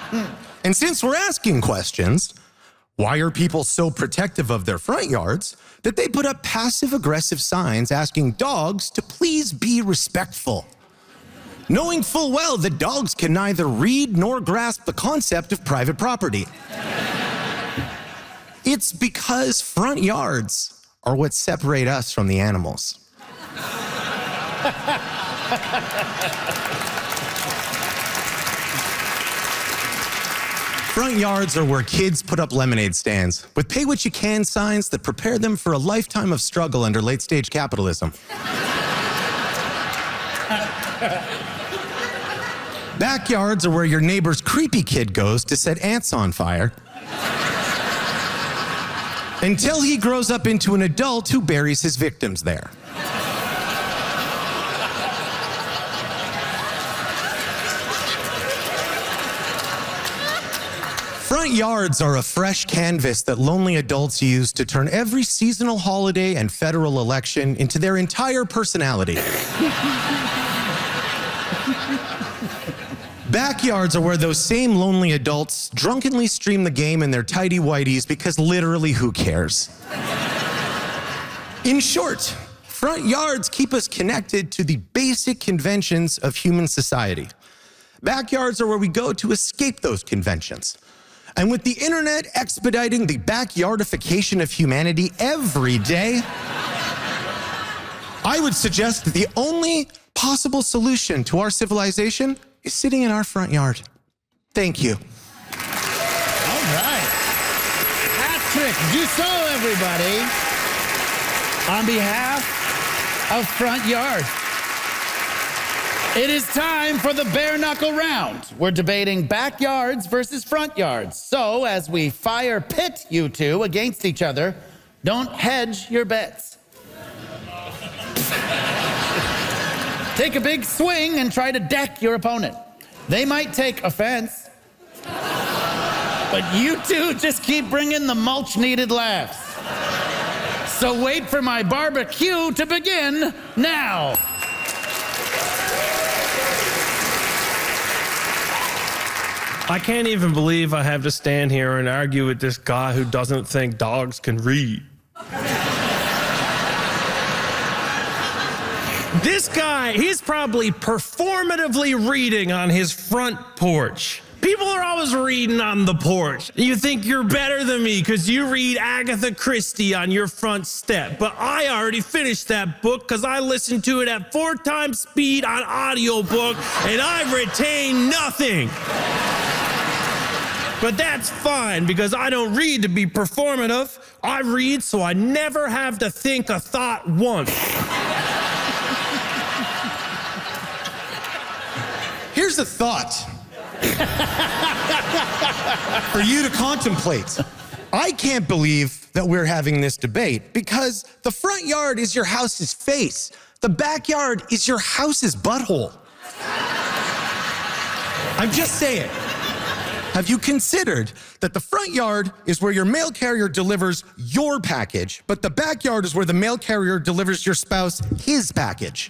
And since we're asking questions, why are people so protective of their front yards that they put up passive-aggressive signs asking dogs to please be respectful, knowing full well that dogs can neither read nor grasp the concept of private property? It's because front yards are what separate us from the animals. Front yards are where kids put up lemonade stands with pay-what-you-can signs that prepare them for a lifetime of struggle under late-stage capitalism. Backyards are where your neighbor's creepy kid goes to set ants on fire until he grows up into an adult who buries his victims there. Front yards are a fresh canvas that lonely adults use to turn every seasonal holiday and federal election into their entire personality. Backyards are where those same lonely adults drunkenly stream the game in their tighty whities because literally who cares? In short, front yards keep us connected to the basic conventions of human society. Backyards are where we go to escape those conventions. And with the internet expediting the backyardification of humanity every day, I would suggest that the only possible solution to our civilization is sitting in our front yard. Thank you. All right. Patrick Dussault, everybody. On behalf of Front Yard. It is time for the bare knuckle round. We're debating backyards versus front yards. So as we fire pit you two against each other, don't hedge your bets. Take a big swing and try to deck your opponent. They might take offense, but you two just keep bringing the mulch-needed laughs. So wait for my barbecue to begin now. I can't even believe I have to stand here and argue with this guy who doesn't think dogs can read. This guy, he's probably performatively reading on his front porch. People are always reading on the porch. You think you're better than me because you read Agatha Christie on your front step. But I already finished that book because I listened to it at 4 times speed on audiobook and I've retained nothing. But that's fine because I don't read to be performative. I read so I never have to think a thought once. Here's a thought for you to contemplate. I can't believe that we're having this debate because the front yard is your house's face. The backyard is your house's butthole. I'm just saying. Have you considered that the front yard is where your mail carrier delivers your package, but the backyard is where the mail carrier delivers your spouse his package?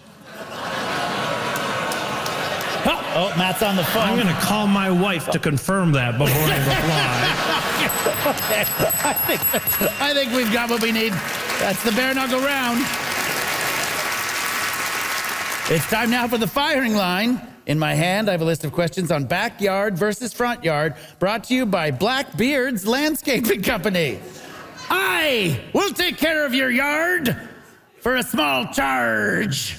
Oh, Matt's on the phone. I'm going to call my wife to confirm that before I reply. I think we've got what we need. That's the bare knuckle round. It's time now for the firing line. In my hand, I have a list of questions on backyard versus front yard, brought to you by Blackbeard's Landscaping Company. I will take care of your yard for a small charge.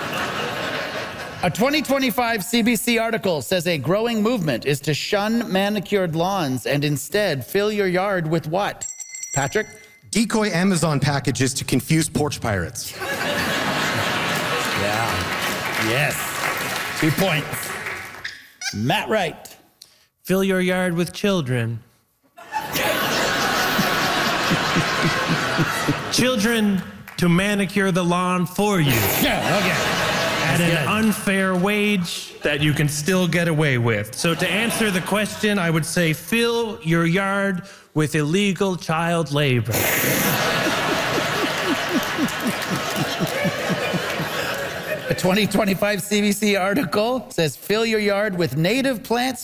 A 2025 CBC article says a growing movement is to shun manicured lawns and instead fill your yard with what? Patrick? Decoy Amazon packages to confuse porch pirates. Yeah. Yes. 2 points. Matt Wright. Fill your yard with children. Children to manicure the lawn for you. Yeah, okay. At an unfair wage that you can still get away with. So to answer the question, I would say fill your yard with illegal child labor. A 2025 CBC article says fill your yard with native plants